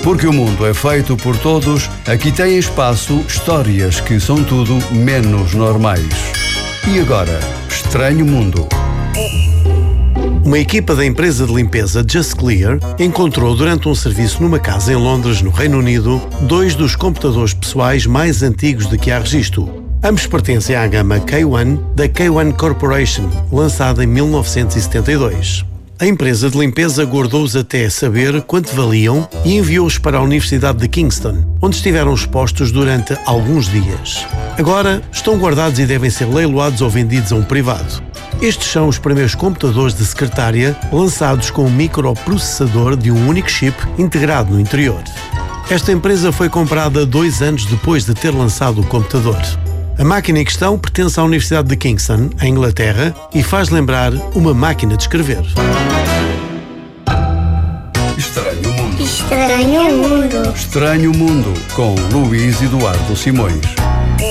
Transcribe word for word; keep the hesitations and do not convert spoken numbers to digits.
Porque o mundo é feito por todos, aqui tem espaço histórias que são tudo menos normais. E agora, Estranho Mundo. Uma equipa da empresa de limpeza Just Clear encontrou durante um serviço numa casa em Londres, no Reino Unido, dois dos computadores pessoais mais antigos de que há registro. Ambos pertencem à gama K um da K um Corporation, lançada em mil novecentos e setenta e dois. A empresa de limpeza guardou-os até saber quanto valiam e enviou-os para a Universidade de Kingston, onde estiveram expostos durante alguns dias. Agora estão guardados e devem ser leiloados ou vendidos a um privado. Estes são os primeiros computadores de secretária lançados com um microprocessador de um único chip integrado no interior. Esta empresa foi comprada dois anos depois de ter lançado o computador. A máquina em questão pertence à Universidade de Kingston, em Inglaterra, e faz lembrar uma máquina de escrever. Estranho Mundo. Estranho Mundo. Estranho Mundo, com Luís Eduardo Simões.